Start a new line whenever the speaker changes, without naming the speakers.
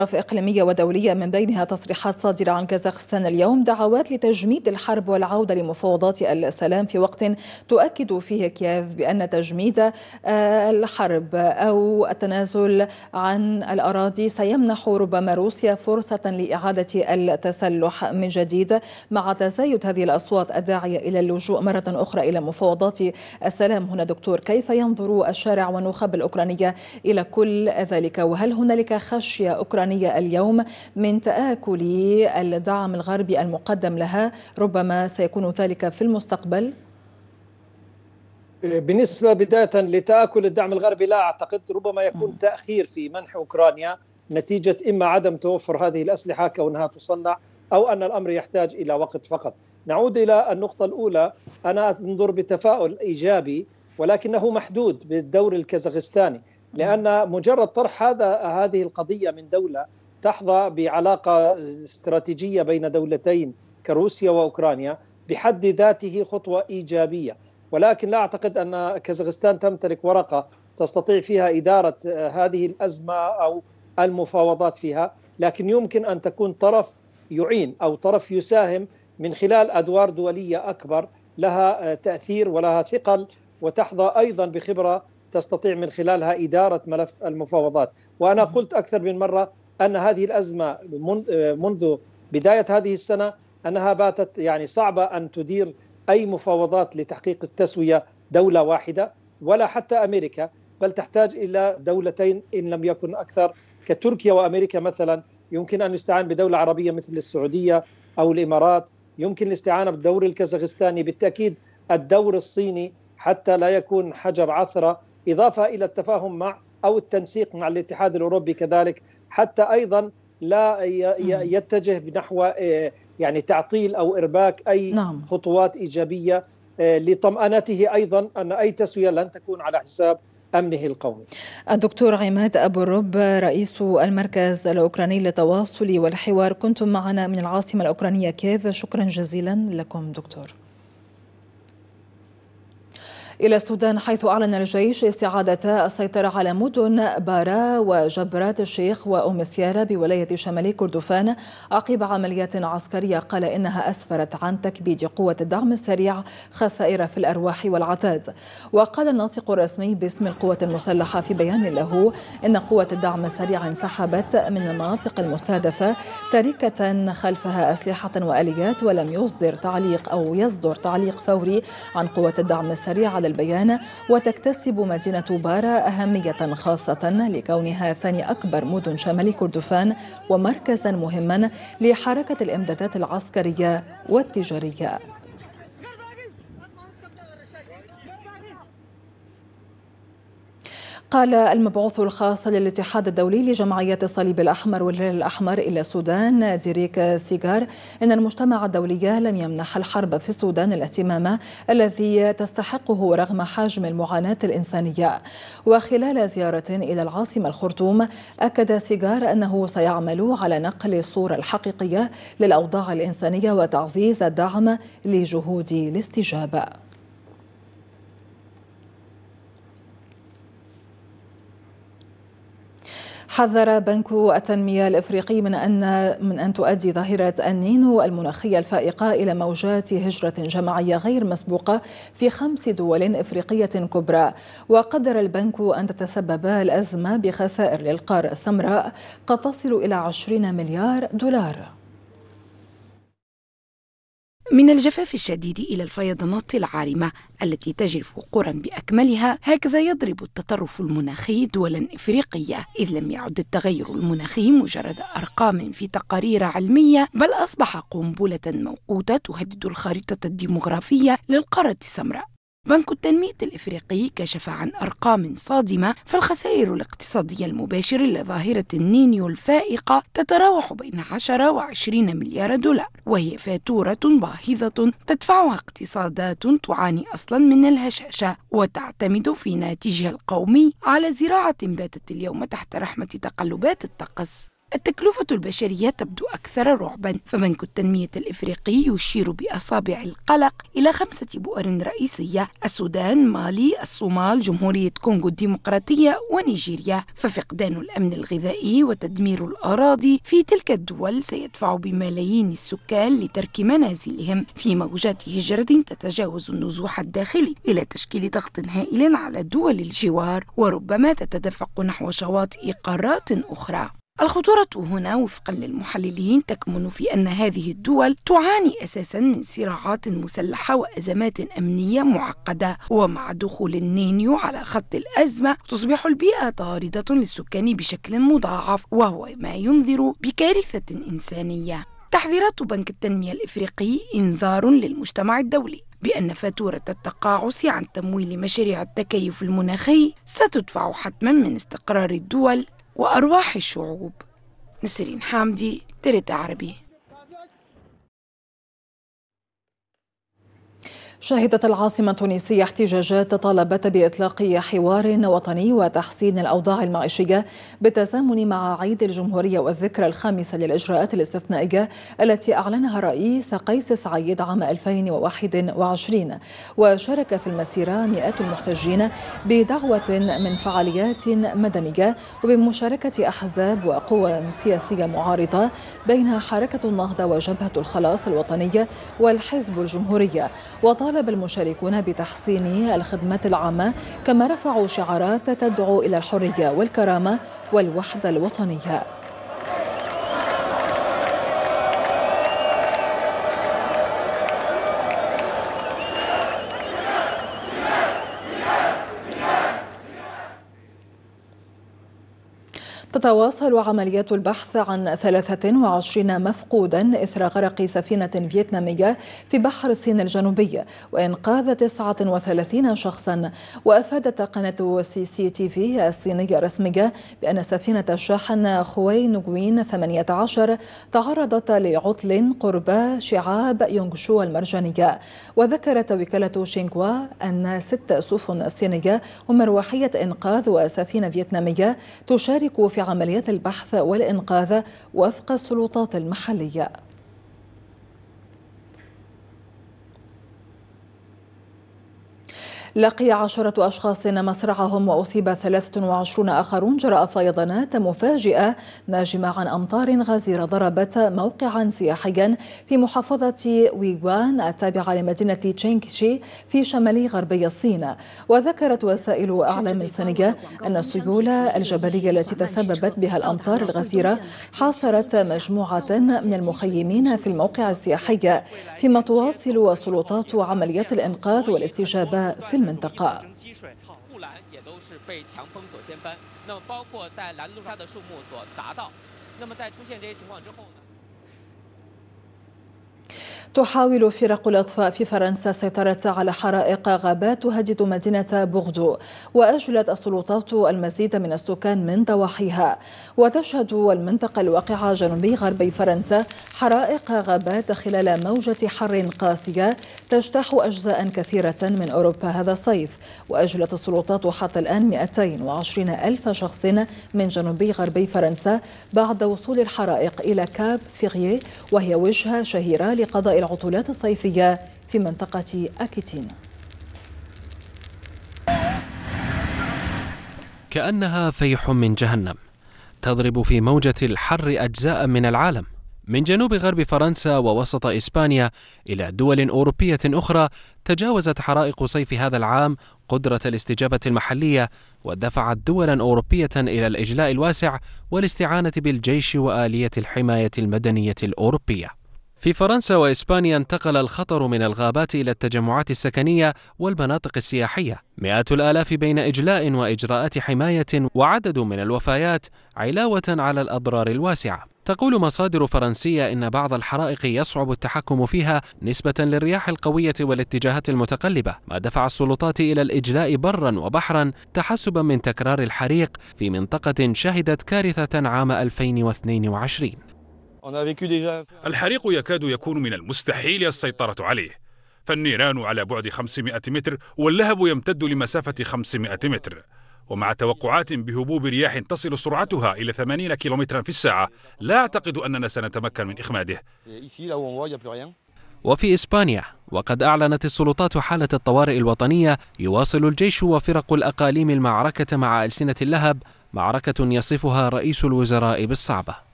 إقليمية ودولية، من بينها تصريحات صادرة عن كازاخستان اليوم، دعوات لتجميد الحرب والعودة لمفاوضات السلام، في وقت تؤكد فيه كييف بأن تجميد الحرب أو التنازل عن الأراضي سيمنح ربما روسيا فرصة لإعادة التسلح من جديد. مع تزايد هذه الأصوات الداعية إلى اللجوء مرة أخرى إلى مفاوضات السلام، هنا دكتور، كيف ينظر الشارع والنخب الأوكرانية إلى كل ذلك؟ وهل هنالك خشية أوكرانية اليوم من تآكل الدعم الغربي المقدم لها؟ ربما سيكون ذلك في المستقبل.
بالنسبة بداية لتآكل الدعم الغربي، لا أعتقد. ربما يكون تأخير في منح أوكرانيا نتيجة إما عدم توفر هذه الأسلحة كونها تصنع، أو أن الأمر يحتاج إلى وقت فقط. نعود إلى النقطة الأولى، أنا أنظر بتفاؤل إيجابي ولكنه محدود بالدور الكازاخستاني، لأن مجرد طرح هذه القضية من دولة تحظى بعلاقة استراتيجية بين دولتين كروسيا وأوكرانيا بحد ذاته خطوة إيجابية. ولكن لا أعتقد أن كازاخستان تمتلك ورقة تستطيع فيها إدارة هذه الأزمة أو المفاوضات فيها، لكن يمكن أن تكون طرف يعين أو طرف يساهم من خلال أدوار دولية أكبر لها تأثير ولها ثقل، وتحظى أيضا بخبرة تستطيع من خلالها إدارة ملف المفاوضات. وأنا قلت أكثر من مرة أن هذه الأزمة منذ بداية هذه السنة أنها باتت يعني صعبة أن تدير أي مفاوضات لتحقيق التسوية دولة واحدة، ولا حتى أمريكا، بل تحتاج إلى دولتين إن لم يكن أكثر، كتركيا وأمريكا مثلا. يمكن أن يستعان بدولة عربية مثل السعودية أو الإمارات، يمكن الاستعانة بالدور الكازاخستاني، بالتأكيد الدور الصيني حتى لا يكون حجر عثرة، إضافة إلى التفاهم مع أو التنسيق مع الاتحاد الأوروبي كذلك، حتى أيضا لا يتجه بنحو يعني تعطيل أو إرباك أي خطوات إيجابية، لطمأنته أيضا أن أي تسوية لن تكون على حساب أمنه القومي.
الدكتور عماد أبو الرب، رئيس المركز الأوكراني للتواصل والحوار، كنتم معنا من العاصمة الأوكرانية كييف. شكرا جزيلا لكم دكتور. إلى السودان، حيث أعلن الجيش استعادة السيطرة على مدن بارا وجبرات الشيخ وأم سيارة بولاية شمالي كردفان عقب عمليات عسكرية قال إنها أسفرت عن تكبيد قوة الدعم السريع خسائر في الأرواح والعتاد. وقال الناطق الرسمي باسم القوات المسلحة في بيان له إن قوة الدعم السريع انسحبت من المناطق المستهدفة تاركة خلفها أسلحة وآليات، ولم يصدر تعليق فوري عن قوة الدعم السريع على البيان. وتكتسب مدينة بارا أهمية خاصة لكونها ثاني أكبر مدن شمال كردفان ومركزا مهما لحركة الإمدادات العسكرية والتجارية. قال المبعوث الخاص للاتحاد الدولي لجمعية الصليب الأحمر والهلال الأحمر إلى السودان ديريك سيغار إن المجتمع الدولي لم يمنح الحرب في السودان الاهتمام الذي تستحقه رغم حجم المعاناة الإنسانية. وخلال زيارة إلى العاصمة الخرطوم، أكد سيغار أنه سيعمل على نقل الصورة الحقيقية للأوضاع الإنسانية وتعزيز الدعم لجهود الاستجابة. حذر بنك التنمية الإفريقي من أن تؤدي ظاهرة النينو المناخية الفائقة إلى موجات هجرة جماعية غير مسبوقة في 5 دول إفريقية كبرى. وقدر البنك أن تتسبب الأزمة بخسائر للقارة السمراء قد تصل إلى 20 مليار دولار.
من الجفاف الشديد إلى الفيضانات العارمة التي تجرف قرى بأكملها، هكذا يضرب التطرف المناخي دولا إفريقية، إذ لم يعد التغير المناخي مجرد أرقام في تقارير علمية، بل أصبح قنبلة موقوتة تهدد الخارطة الديمغرافية للقارة السمراء. بنك التنمية الإفريقي كشف عن أرقام صادمة، فالخسائر الاقتصادية المباشرة لظاهرة النينيو الفائقة تتراوح بين 10 و20 مليار دولار، وهي فاتورة باهظة تدفعها اقتصادات تعاني أصلا من الهشاشة وتعتمد في ناتجها القومي على زراعة باتت اليوم تحت رحمة تقلبات الطقس. التكلفة البشرية تبدو أكثر رعباً، فبنك التنمية الإفريقي يشير بأصابع القلق إلى 5 بؤر رئيسية: السودان، مالي، الصومال، جمهورية كونغو الديمقراطية ونيجيريا. ففقدان الأمن الغذائي وتدمير الأراضي في تلك الدول سيدفع بملايين السكان لترك منازلهم في موجات هجرة تتجاوز النزوح الداخلي إلى تشكيل ضغط هائل على دول الجوار، وربما تتدفق نحو شواطئ قارات أخرى. الخطورة هنا وفقا للمحللين تكمن في أن هذه الدول تعاني أساسا من صراعات مسلحة وأزمات أمنية معقدة، ومع دخول النينيو على خط الأزمة تصبح البيئة طاردة للسكان بشكل مضاعف، وهو ما ينذر بكارثة إنسانية. تحذيرات بنك التنمية الإفريقي إنذار للمجتمع الدولي بأن فاتورة التقاعس عن تمويل مشاريع التكيف المناخي ستدفع حتما من استقرار الدول وأرواح الشعوب. نسرين حامدي، تريت عربي.
شهدت العاصمة التونسية احتجاجات طالبت بإطلاق حوار وطني وتحسين الأوضاع المعيشية بالتزامن مع عيد الجمهورية والذكرى الخامسة للإجراءات الاستثنائية التي أعلنها الرئيس قيس سعيد عام 2021. وشارك في المسيرة مئات المحتجين بدعوة من فعاليات مدنية وبمشاركة أحزاب وقوى سياسية معارضة بينها حركة النهضة وجبهة الخلاص الوطنية والحزب الجمهوري. طالب المشاركون بتحسين الخدمات العامة، كما رفعوا شعارات تدعو إلى الحرية والكرامة والوحدة الوطنية. تتواصل عمليات البحث عن 23 مفقودا إثر غرق سفينة فيتنامية في بحر الصين الجنوبي وإنقاذ 39 شخصا. وأفادت قناة CCTV الصينية الرسمية بأن سفينة الشاحن خوي نوغوين 18 تعرضت لعطل قرب شعاب يونغشو المرجانية. وذكرت وكالة شينغوا أن 6 سفن صينية ومروحية إنقاذ وسفينة فيتنامية تشارك في عمليات البحث والإنقاذ وفق السلطات المحلية. لقي 10 أشخاص مصرعهم وأصيب 23 آخرون جراء فيضانات مفاجئة ناجمة عن أمطار غزيرة ضربت موقعا سياحيا في محافظة ويغوان التابعة لمدينة تشينغشي في شمال غربي الصين. وذكرت وسائل إعلام صينية أن السيول الجبلية التي تسببت بها الأمطار الغزيرة حاصرت مجموعة من المخيمين في الموقع السياحي، فيما تواصل السلطات عمليات الإنقاذ والاستجابة في المنطقة. تحاول فرق الأطفاء في فرنسا السيطرة على حرائق غابات تهدد مدينة بوردو، وأجلت السلطات المزيد من السكان من ضواحيها. وتشهد المنطقة الواقعة جنوبي غربي فرنسا حرائق غابات خلال موجة حر قاسية تجتاح أجزاء كثيرة من أوروبا هذا الصيف. وأجلت السلطات حتى الآن 220 ألف شخص من جنوبي غربي فرنسا بعد وصول الحرائق إلى كاب فيغيي، وهي وجهة شهيرة لقضاء العطلات الصيفية في منطقة أكيتين.
كأنها فيح من جهنم تضرب في موجة الحر أجزاء من العالم، من جنوب غرب فرنسا ووسط إسبانيا إلى دول أوروبية أخرى. تجاوزت حرائق صيف هذا العام قدرة الاستجابة المحلية، ودفعت دولا أوروبية إلى الإجلاء الواسع والاستعانة بالجيش وآلية الحماية المدنية الأوروبية. في فرنسا وإسبانيا انتقل الخطر من الغابات إلى التجمعات السكنية والمناطق السياحية. مئات الآلاف بين إجلاء وإجراءات حماية، وعدد من الوفيات علاوة على الأضرار الواسعة. تقول مصادر فرنسية إن بعض الحرائق يصعب التحكم فيها نسبة للرياح القوية والاتجاهات المتقلبة، ما دفع السلطات إلى الإجلاء برا وبحرا تحسبا من تكرار الحريق في منطقة شهدت كارثة عام 2022.
الحريق يكاد يكون من المستحيل السيطرة عليه، فالنيران على بعد 500 متر واللهب يمتد لمسافة 500 متر، ومع توقعات بهبوب رياح تصل سرعتها إلى 80 كيلومترا في الساعة، لا أعتقد أننا سنتمكن من إخماده.
وفي إسبانيا، وقد أعلنت السلطات حالة الطوارئ الوطنية، يواصل الجيش وفرق الأقاليم المعركة مع ألسنة اللهب، معركة يصفها رئيس الوزراء بالصعبة.